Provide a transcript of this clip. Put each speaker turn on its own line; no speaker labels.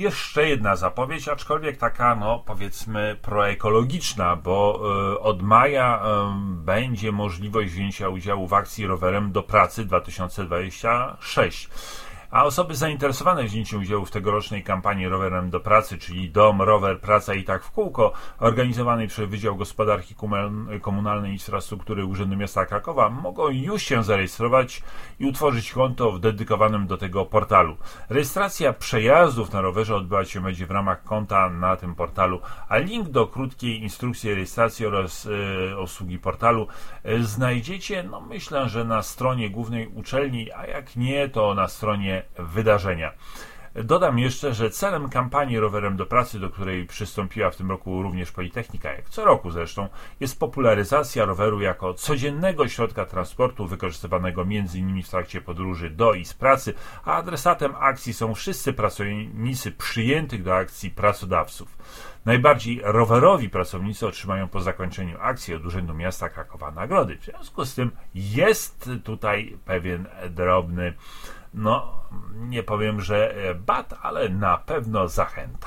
jeszcze jedna zapowiedź, aczkolwiek taka, powiedzmy, proekologiczna, bo od maja będzie możliwość wzięcia udziału w akcji Rowerem do Pracy 2026. A osoby zainteresowane wzięciem udziału w tegorocznej kampanii Rowerem do Pracy, czyli Dom, Rower, Praca i tak w kółko, organizowanej przez Wydział Gospodarki Komunalnej i Infrastruktury Urzędu Miasta Krakowa, mogą już się zarejestrować i utworzyć konto w dedykowanym do tego portalu. Rejestracja przejazdów na rowerze odbywać się będzie w ramach konta na tym portalu, a link do krótkiej instrukcji rejestracji oraz obsługi portalu znajdziecie, myślę, że na stronie głównej uczelni, a jak nie, to na stronie wydarzenia. Dodam jeszcze, że celem kampanii Rowerem do Pracy, do której przystąpiła w tym roku również Politechnika, jak co roku zresztą, jest popularyzacja roweru jako codziennego środka transportu wykorzystywanego m.in. w trakcie podróży do i z pracy, a adresatem akcji są wszyscy pracownicy przyjętych do akcji pracodawców. Najbardziej rowerowi pracownicy otrzymają po zakończeniu akcji od Urzędu Miasta Krakowa nagrody. W związku z tym jest tutaj pewien drobny, nie powiem, że bat, ale na pewno zachęta.